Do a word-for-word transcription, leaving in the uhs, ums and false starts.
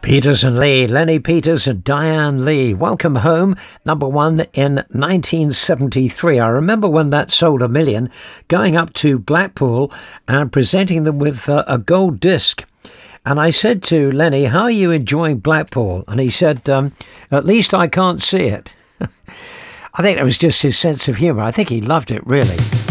Peters and Lee, Lenny Peters and Diane Lee. Welcome Home, number one in nineteen seventy-three. I remember when that sold a million, going up to Blackpool and presenting them with uh, a gold disc. And I said to Lenny, how are you enjoying Blackpool? And he said, um, at least I can't see it. I think that was just his sense of humour. I think he loved it, really.